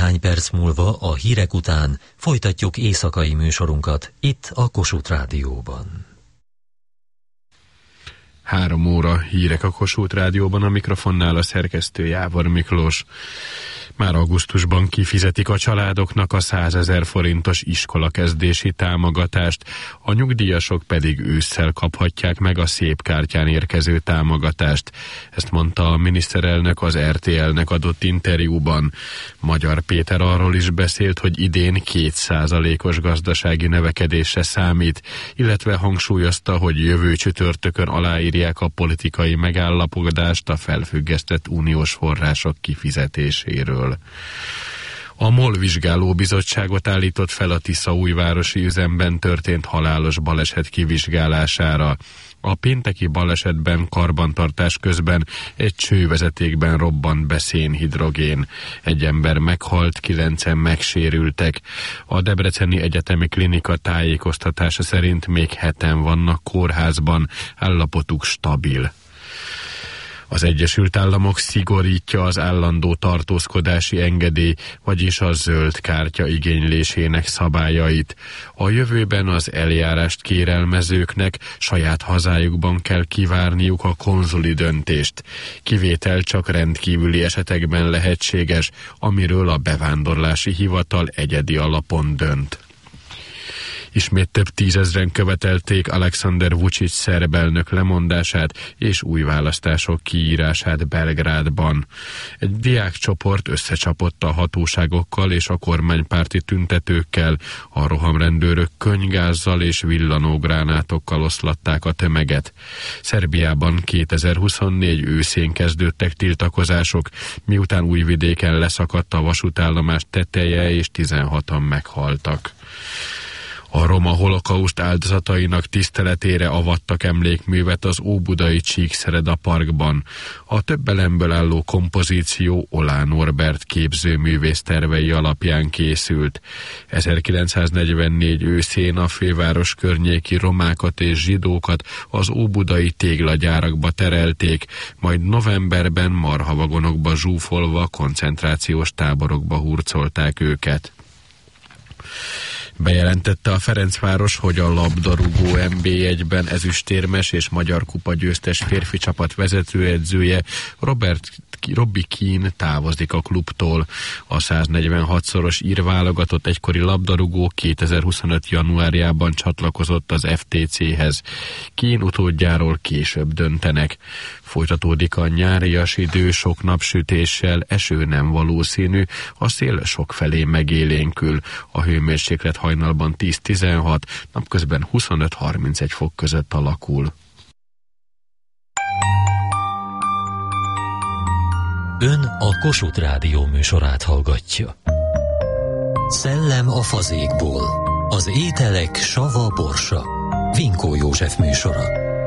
Néhány perc múlva a hírek után folytatjuk éjszakai műsorunkat itt a Kossuth Rádióban. 3 óra hírek a Kossuth Rádióban, a mikrofonnál a szerkesztő Jávor Miklós. Már augusztusban kifizetik a családoknak a 100 000 forintos iskolakezdési támogatást, a nyugdíjasok pedig ősszel kaphatják meg a szép kártyán érkező támogatást. Ezt mondta a miniszterelnök az RTL-nek adott interjúban. Magyar Péter arról is beszélt, hogy idén 2%-os gazdasági növekedésre számít, illetve hangsúlyozta, hogy jövő csütörtökön aláírják a politikai megállapodást a felfüggesztett uniós források kifizetéséről. A MOL vizsgálóbizottságot állított fel a Tiszaújvárosi üzemben történt halálos baleset kivizsgálására. A pénteki balesetben karbantartás közben egy csővezetékben robbant be szénhidrogén. Egy ember meghalt, 9-en megsérültek. A Debreceni Egyetemi Klinika tájékoztatása szerint még 7-en vannak kórházban, állapotuk stabil. Az Egyesült Államok szigorítja az állandó tartózkodási engedély, vagyis a zöld kártya igénylésének szabályait. A jövőben az eljárást kérelmezőknek saját hazájukban kell kivárniuk a konzuli döntést. Kivétel csak rendkívüli esetekben lehetséges, amiről a bevándorlási hivatal egyedi alapon dönt. Ismét több 10 000-en követelték Alexander Vučić szerb elnök lemondását és új választások kiírását Belgrádban. Egy diákcsoport összecsapott a hatóságokkal és a kormánypárti tüntetőkkel, a rohamrendőrök könnygázzal és villanógránátokkal oszlatták a tömeget. Szerbiában 2024 őszén kezdődtek tiltakozások, miután Újvidéken leszakadt a vasútállomás teteje és 16-an meghaltak. A roma holokauszt áldozatainak tiszteletére avattak emlékművet az óbudai Csíkszereda parkban. A több elemből álló kompozíció Olá Norbert képzőművész tervei alapján készült. 1944 őszén a főváros környéki romákat és zsidókat az óbudai téglagyárakba terelték, majd novemberben marhavagonokba zsúfolva koncentrációs táborokba hurcolták őket. Bejelentette a Ferencváros, hogy a labdarúgó NB1-ben ezüstérmes és magyar kupa győztes férfi csapat vezetőedzője Robbie Keane távozik a klubtól. A 146-szoros ír válogatott egykori labdarúgó 2025. januárjában csatlakozott az FTC-hez. Keane utódjáról később döntenek. Folytatódik a nyárias idő, sok napsütéssel, eső nem valószínű, a szél sokfelé megélénkül. A hőmérséklet hajnalban 10-16, napközben 25-31 fok között alakul. Ön a Kossuth Rádió műsorát hallgatja. Szellem a fazékból. Az ételek sava borsa. Vinkó József műsora.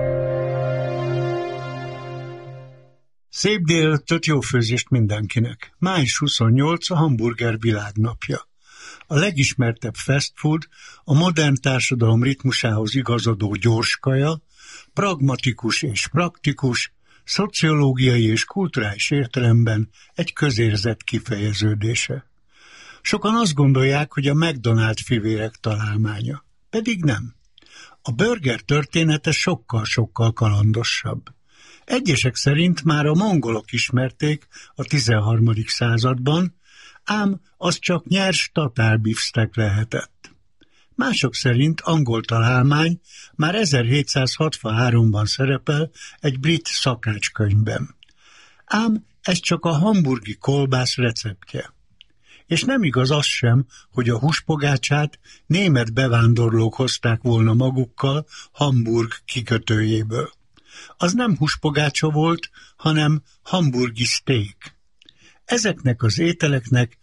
Szép délelőtt, jó főzést mindenkinek. Május 28 a hamburger világnapja. A legismertebb fast food, a modern társadalom ritmusához igazodó gyorskaja, pragmatikus és praktikus, szociológiai és kulturális értelemben egy közérzet kifejeződése. Sokan azt gondolják, hogy a McDonald's fivérek találmánya. Pedig nem. A burger története sokkal-sokkal kalandosabb. Egyesek szerint már a mongolok ismerték a 13. században, ám az csak nyers tatár-bifsztek lehetett. Mások szerint angol találmány már 1763-ban szerepel egy brit szakácskönyvben. Ám ez csak a hamburgi kolbász receptje. És nem igaz az sem, hogy a húspogácsát német bevándorlók hozták volna magukkal Hamburg kikötőjéből. Az nem húspogácsa volt, hanem hamburgi steak. Ezeknek az ételeknek